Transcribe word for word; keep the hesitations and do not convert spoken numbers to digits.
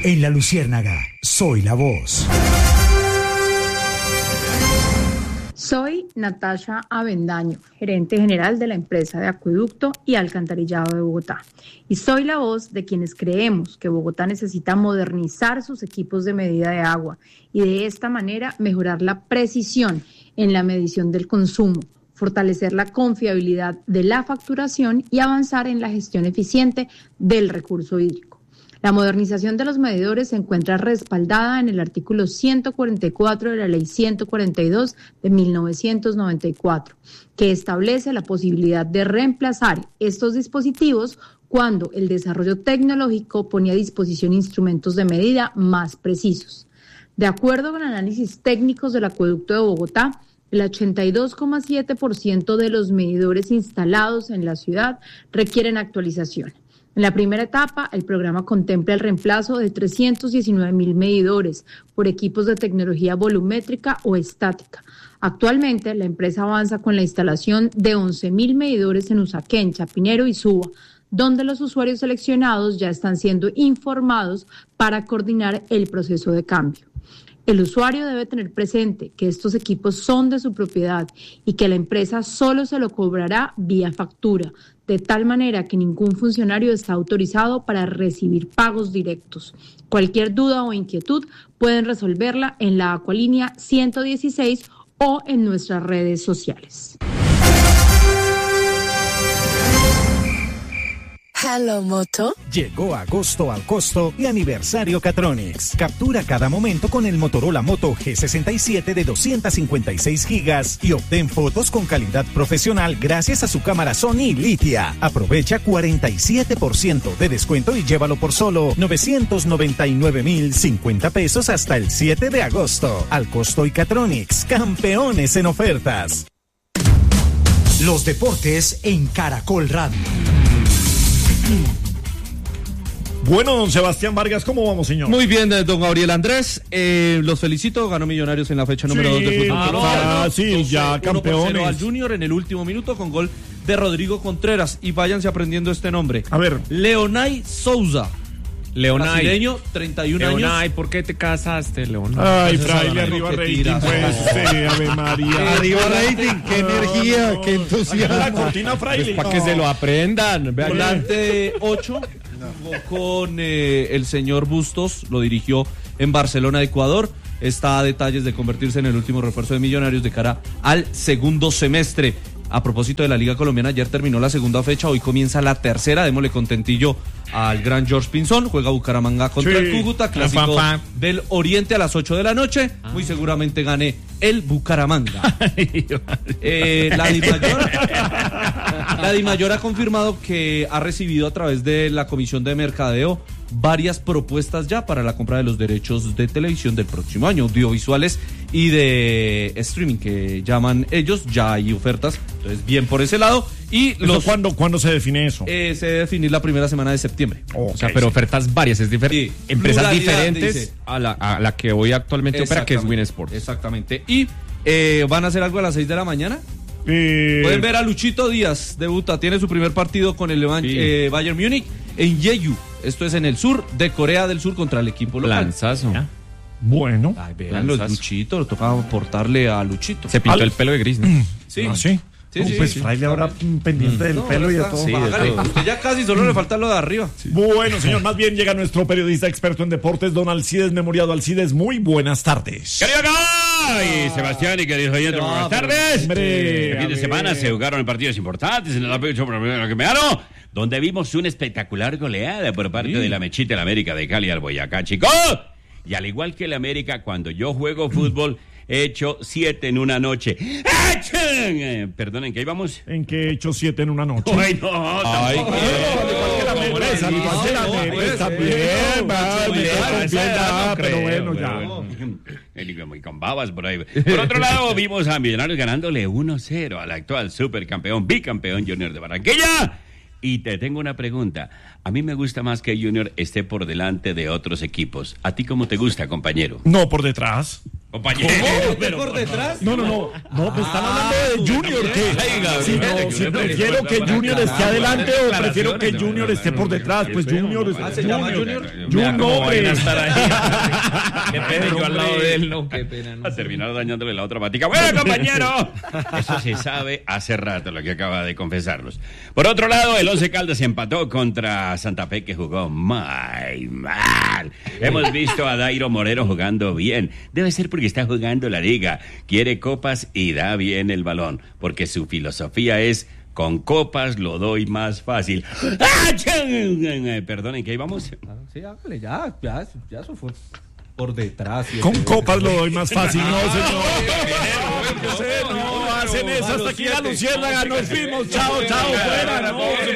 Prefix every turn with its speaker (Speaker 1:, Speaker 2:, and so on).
Speaker 1: En La Luciérnaga, soy la voz.
Speaker 2: Soy Natasha Avendaño, gerente general de la empresa de acueducto y alcantarillado de Bogotá. Y soy la voz de quienes creemos que Bogotá necesita modernizar sus equipos de medida de agua y de esta manera mejorar la precisión en la medición del consumo, fortalecer la confiabilidad de la facturación y avanzar en la gestión eficiente del recurso hídrico. La modernización de los medidores se encuentra respaldada en el artículo ciento cuarenta y cuatro de la Ley ciento cuarenta y dos de mil novecientos noventa y cuatro, que establece la posibilidad de reemplazar estos dispositivos cuando el desarrollo tecnológico pone a disposición instrumentos de medida más precisos. De acuerdo con análisis técnicos del Acueducto de Bogotá, el ochenta y dos coma siete por ciento de los medidores instalados en la ciudad requieren actualización. En la primera etapa, el programa contempla el reemplazo de trescientos diecinueve mil medidores por equipos de tecnología volumétrica o estática. Actualmente, la empresa avanza con la instalación de once mil medidores en Usaquén, Chapinero y Suba, donde los usuarios seleccionados ya están siendo informados para coordinar el proceso de cambio. El usuario debe tener presente que estos equipos son de su propiedad y que la empresa solo se lo cobrará vía factura, de tal manera que ningún funcionario está autorizado para recibir pagos directos. Cualquier duda o inquietud pueden resolverla en la Acualínea ciento dieciséis o en nuestras redes sociales.
Speaker 3: Hello, Moto.
Speaker 1: Llegó agosto al costo y aniversario Catronics. Captura cada momento con el Motorola Moto G sesenta y siete de doscientos cincuenta y seis gigas y obtén fotos con calidad profesional gracias a su cámara Sony Litia. Aprovecha cuarenta y siete por ciento de descuento y llévalo por solo novecientos noventa y nueve mil cincuenta pesos hasta el siete de agosto. Al costo y Catronics, campeones en ofertas. Los deportes en Caracol Radio.
Speaker 4: Bueno, don Sebastián Vargas, ¿cómo vamos, señor?
Speaker 5: Muy bien, don Gabriel Andrés. Eh, los felicito, ganó Millonarios en la fecha número dos
Speaker 4: sí,
Speaker 5: de fútbol.
Speaker 4: Ah, no, sí, ya campeones.
Speaker 5: Al Junior en el último minuto con gol de Rodrigo Contreras. Y váyanse aprendiendo este nombre.
Speaker 4: A ver.
Speaker 5: Leonay Souza.
Speaker 6: Leonay.
Speaker 5: Brasileño, treinta y un
Speaker 6: Leonay,
Speaker 5: años.
Speaker 6: Leonay, ¿por qué te casaste, Leonay?
Speaker 4: Ay, fraile, arriba rating, pues, sí, Ave María.
Speaker 7: Arriba rating, qué energía, no, qué entusiasmo.
Speaker 4: La cortina, fraile.
Speaker 6: Pues para no. que se lo aprendan.
Speaker 5: Volante ocho, jugó con eh, el señor Bustos, lo dirigió en Barcelona, Ecuador. Está a detalles de convertirse en el último refuerzo de Millonarios de cara al segundo semestre. A propósito de la Liga Colombiana, ayer terminó la segunda fecha, hoy comienza la tercera. Démosle contentillo al gran George Pinzón. Juega Bucaramanga contra sí. el Cúcuta, clásico pa, pa. del Oriente a las ocho de la noche. Ah. Muy seguramente gane el Bucaramanga. eh, la Dimayor, la Dimayor ha confirmado que ha recibido a través de la Comisión de Mercadeo varias propuestas ya para la compra de los derechos de televisión del próximo año, audiovisuales y de streaming que llaman ellos. Ya hay ofertas, entonces bien por ese lado. Y los,
Speaker 4: ¿cuándo, ¿Cuándo se define eso?
Speaker 5: Eh, se debe definir la primera semana de septiembre.
Speaker 6: Okay, o sea, pero ofertas varias, es diferente. Sí, empresas diferentes dice, a, la, a la que hoy actualmente opera, que es Win Sports.
Speaker 5: Exactamente. Y eh, van a hacer algo a las seis de la mañana. Eh... Pueden ver a Luchito Díaz, debuta, tiene su primer partido con el sí. eh, Bayern Múnich en Jeju. Esto es en el sur de Corea del Sur contra el equipo local.
Speaker 6: Lanzazo. ¿Ya?
Speaker 4: Bueno.
Speaker 5: Ay, vean los Luchito, lo tocaba aportarle a Luchito.
Speaker 6: Se pintó Al... el pelo de gris, ¿no?
Speaker 5: Sí.
Speaker 4: ¿Ah, sí?
Speaker 5: Sí,
Speaker 4: no,
Speaker 5: sí,
Speaker 4: pues
Speaker 5: sí.
Speaker 4: fraile ahora pendiente mm. del no, pelo y de todo.
Speaker 5: Sí, de todo. Usted ya casi solo le falta lo de arriba.
Speaker 4: Sí. Bueno, señor, más bien llega nuestro periodista experto en deportes, don Alcides Memoriado. Alcides, muy buenas tardes.
Speaker 8: ¡Querido Gay! Sebastián y queridos oyentes, no, buenas tardes.
Speaker 4: Hombre,
Speaker 8: el fin de semana se jugaron partidos importantes en el pecho que me ganó, donde vimos una espectacular goleada por parte sí. de la Mechita del América de Cali al Boyacá, chicos. Y al igual que el América, cuando yo juego fútbol, he hecho siete en una noche. Eh, perdonen, ¿qué íbamos?
Speaker 4: ¿En qué he hecho siete en una noche?
Speaker 8: Ay, no,
Speaker 4: Ay,
Speaker 8: tampoco.
Speaker 4: Pero bueno, ya.
Speaker 8: Muy con babas por ahí. Por otro lado, vimos a Millonarios ganándole uno cero al actual supercampeón, bicampeón Junior de Barranquilla. Y te tengo una pregunta. A mí me gusta más que Junior esté por delante de otros equipos. ¿A ti cómo te gusta, compañero?
Speaker 4: No, por detrás.
Speaker 8: Compañero,
Speaker 5: ¿Pero por detrás?
Speaker 4: No, no, no. No, pues están hablando de Junior. Que,
Speaker 8: Ay, Gabriel,
Speaker 4: si, no,
Speaker 8: Gabriel,
Speaker 4: si
Speaker 8: Gabriel,
Speaker 4: prefiero
Speaker 8: Gabriel,
Speaker 4: que
Speaker 8: Gabriel,
Speaker 4: Junior esté
Speaker 8: Gabriel,
Speaker 4: adelante o
Speaker 6: Gabriel,
Speaker 4: prefiero que
Speaker 6: Gabriel,
Speaker 4: Junior esté por detrás. Pues Junior es
Speaker 5: Ah, ¿se llama Junior?
Speaker 4: Junior, no, hombre.
Speaker 6: Qué pena, yo al lado de él, no.
Speaker 5: Qué pena, no
Speaker 8: a
Speaker 5: sé.
Speaker 8: terminar dañándole la otra patica. Bueno, compañero, eso se sabe hace rato lo que acaba de confesarnos. Por otro lado, el Once Caldas empató contra Santa Fe, que jugó muy mal. Hemos visto a Dairo Moreno jugando bien. Debe ser porque está jugando la liga. Quiere copas y da bien el balón, porque su filosofía es: con copas lo doy más fácil. ¡Ah! Perdonen, ¿qué íbamos?
Speaker 5: Sí, hágale, ya, ya, ya eso fue por detrás.
Speaker 4: Con copas lo doy más fácil, no, señor. No hacen eso hasta aquí la luciérnaga. Nos fuimos. Chao, chao, fuera. No,